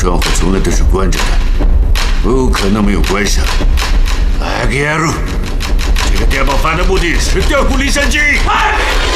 窗户从来都是关着的，不可能没有关上。阿吉亚鲁，这个电报犯的目的是调虎离山计。